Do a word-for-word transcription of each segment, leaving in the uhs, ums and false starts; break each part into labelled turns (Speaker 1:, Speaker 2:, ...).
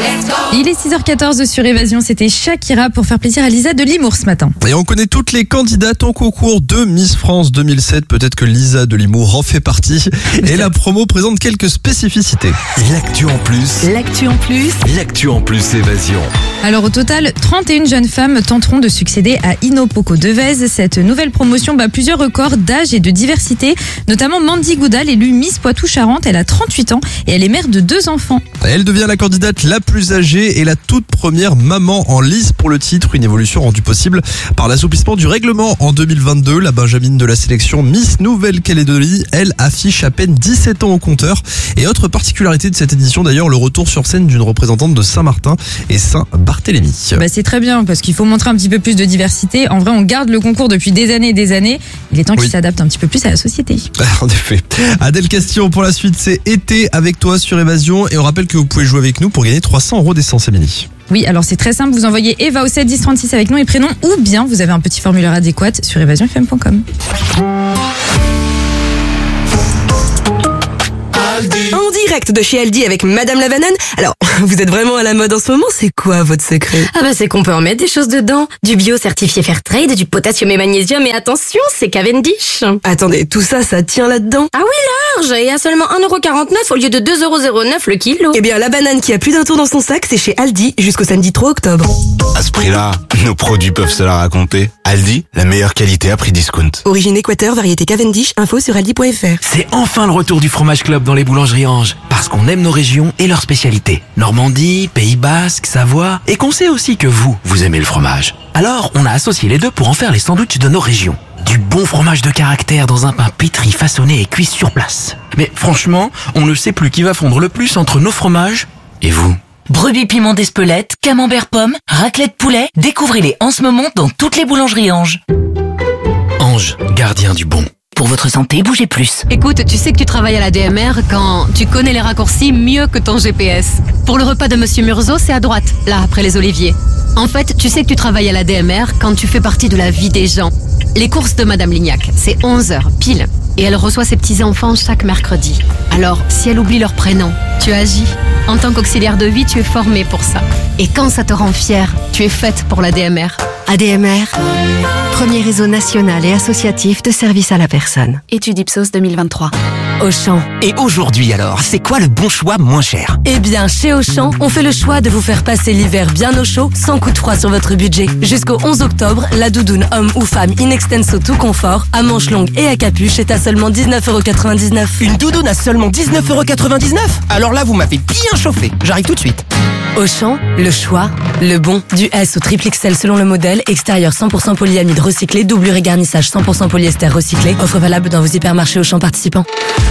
Speaker 1: Il est six heures quatorze sur Évasion, c'était Shakira pour faire plaisir à Lisa de Limours ce matin.
Speaker 2: Et on connaît toutes les candidates au concours de Miss France deux mille sept, peut-être que Lisa de Limours en fait partie. Et la promo présente quelques spécificités.
Speaker 3: L'actu en plus.
Speaker 1: L'actu en plus.
Speaker 3: L'actu en plus Évasion.
Speaker 1: Alors au total, trente et une jeunes femmes tenteront de succéder à Ino Poco Devez. Cette nouvelle promotion bat plusieurs records d'âge et de diversité, notamment Mandy Goudal, élue Miss Poitou-Charentes. Elle a trente-huit ans et elle est mère de deux enfants.
Speaker 2: Elle devient la candidate la plus âgée et la toute première maman en lice pour le titre, une évolution rendue possible par l'assouplissement du règlement en deux mille vingt-deux. La Benjamine de la sélection Miss Nouvelle-Calédonie, elle affiche à peine dix-sept ans au compteur. Et autre particularité de cette édition d'ailleurs, le retour sur scène d'une représentante de Saint-Martin et Saint-Barthélemy.
Speaker 1: Bah c'est très bien parce qu'il faut montrer un petit peu plus de diversité. En vrai, on garde le concours depuis des années et des années. Il est temps qu'il oui. s'adapte un petit peu plus à la société.
Speaker 2: En effet. Adèle Question pour la suite, c'est été avec toi sur Évasion. Et on rappelle que vous pouvez jouer avec nous pour gagner trois cents euros d'essence, Émilie.
Speaker 1: Oui, alors c'est très simple, vous envoyez Eva au sept dix trente-six avec nom et prénom, ou bien vous avez un petit formulaire adéquat sur évasion f m point com.
Speaker 4: En direct de chez Aldi avec Madame la Banane. Alors, vous êtes vraiment à la mode en ce moment, c'est quoi votre secret?
Speaker 5: Ah bah c'est qu'on peut en mettre des choses dedans. Du bio certifié Fairtrade, du potassium et magnésium, et attention, c'est Cavendish.
Speaker 4: Attendez, tout ça, ça tient là-dedans?
Speaker 5: Ah oui, large, et à seulement un euro quarante-neuf au lieu de deux euros zéro neuf le kilo.
Speaker 4: Eh bien, la banane qui a plus d'un tour dans son sac, c'est chez Aldi jusqu'au samedi trois octobre.
Speaker 6: À ce prix-là, nos produits peuvent se la raconter. Aldi, la meilleure qualité à prix discount.
Speaker 4: Origine Équateur, variété Cavendish, info sur aldi point f r.
Speaker 7: C'est enfin le retour du fromage club dans les boulangeries Ange. Parce qu'on aime nos régions et leurs spécialités. Normandie, Pays Basque, Savoie. Et qu'on sait aussi que vous, vous aimez le fromage. Alors, on a associé les deux pour en faire les sandwichs de nos régions. Du bon fromage de caractère dans un pain pétri, façonné et cuit sur place. Mais franchement, on ne sait plus qui va fondre le plus entre nos fromages et vous.
Speaker 8: Brebis piment d'Espelette, camembert pomme, raclette poulet, découvrez-les en ce moment dans toutes les boulangeries Ange.
Speaker 7: Ange, gardien du bon.
Speaker 8: Pour votre santé, bougez plus.
Speaker 9: Écoute, tu sais que tu travailles à la D M R quand tu connais les raccourcis mieux que ton G P S. Pour le repas de Monsieur Murzo, c'est à droite, là, après les oliviers. En fait, tu sais que tu travailles à la D M R quand tu fais partie de la vie des gens. Les courses de Madame Lignac, c'est onze heures, pile. Et elle reçoit ses petits-enfants chaque mercredi. Alors, si elle oublie leur prénom, tu agis. En tant qu'auxiliaire de vie, tu es formé pour ça. Et quand ça te rend fier, tu es faite pour la D M R.
Speaker 10: A D M R, premier réseau national et associatif de services à la personne.
Speaker 11: Étude Ipsos deux mille vingt-trois.
Speaker 12: Auchan. Et aujourd'hui alors, c'est quoi le bon choix moins cher?
Speaker 10: Eh bien, chez Auchan, on fait le choix de vous faire passer l'hiver bien au chaud, sans coup de froid sur votre budget. Jusqu'au onze octobre, la doudoune homme ou femme in extenso tout confort, à manches longues et à capuche est à seulement dix-neuf euros quatre-vingt-dix-neuf.
Speaker 12: Une doudoune à seulement dix-neuf euros quatre-vingt-dix-neuf? Alors là, vous m'avez bien chauffé. J'arrive tout de suite.
Speaker 10: Auchan, le choix, le bon. Du S au triple X L selon le modèle, extérieur cent pour cent polyamide recyclé, doublure et garnissage cent pour cent polyester recyclé. Offre valable dans vos hypermarchés Auchan participants.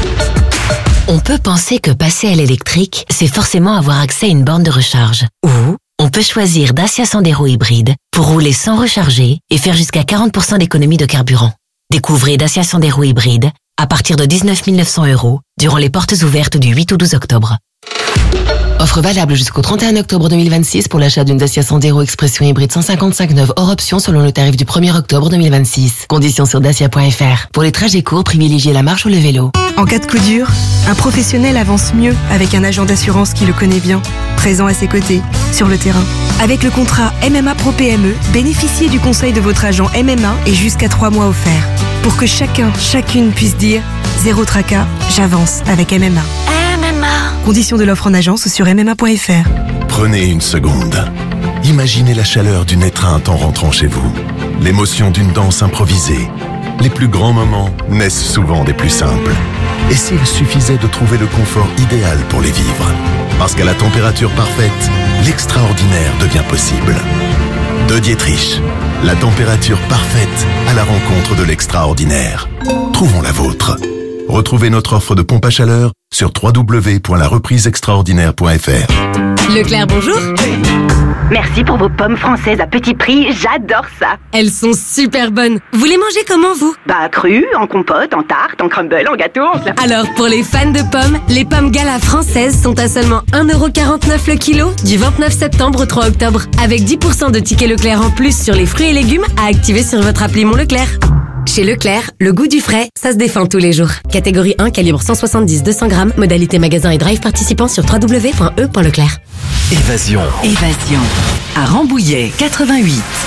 Speaker 13: On peut penser que passer à l'électrique, c'est forcément avoir accès à une borne de recharge. Ou on peut choisir Dacia Sandero hybride pour rouler sans recharger et faire jusqu'à quarante pour cent d'économie de carburant. Découvrez Dacia Sandero hybride à partir de dix-neuf mille neuf cents euros durant les portes ouvertes du huit au douze octobre.
Speaker 14: Offre valable jusqu'au trente et un octobre deux mille vingt-six pour l'achat d'une Dacia Sandero Expression hybride cent cinquante-cinq neuve hors option selon le tarif du premier octobre deux mille vingt-six. Conditions sur dacia point f r. Pour les trajets courts, privilégiez la marche ou le vélo.
Speaker 4: En cas de coup dur, un professionnel avance mieux avec un agent d'assurance qui le connaît bien, présent à ses côtés, sur le terrain. Avec le contrat M M A Pro P M E, bénéficiez du conseil de votre agent M M A et jusqu'à trois mois offerts. Pour que chacun, chacune puisse dire « Zéro tracas, j'avance avec M M A ».
Speaker 8: M M A.
Speaker 4: Conditions de l'offre en agence ou sur m m a point f r.
Speaker 3: Prenez une seconde. Imaginez la chaleur d'une étreinte en rentrant chez vous. L'émotion d'une danse improvisée. Les plus grands moments naissent souvent des plus simples. Et s'il suffisait de trouver le confort idéal pour les vivre? Parce qu'à la température parfaite, l'extraordinaire devient possible. De Dietrich, la température parfaite à la rencontre de l'extraordinaire. Trouvons la vôtre. Retrouvez notre offre de pompe à chaleur sur w w w point la reprise extraordinaire point f r.
Speaker 9: Leclerc, bonjour.
Speaker 15: Merci pour vos pommes françaises à petit prix, j'adore ça.
Speaker 9: Elles sont super bonnes. Vous les mangez comment, vous?
Speaker 15: Bah, crues, en compote, en tarte, en crumble, en gâteau, en plat.
Speaker 9: Alors, pour les fans de pommes, les pommes Gala françaises sont à seulement un euro quarante-neuf le kilo du vingt-neuf septembre au trois octobre. Avec dix pour cent de tickets Leclerc en plus sur les fruits et légumes à activer sur votre appli Mon Leclerc. Chez Leclerc, le goût du frais, ça se défend tous les jours. Catégorie un, calibre cent soixante-dix deux cents grammes, modalité magasin et drive participant sur w w w point e point leclerc.
Speaker 11: Évasion.
Speaker 16: Évasion. À Rambouillet, quatre-vingt-huit.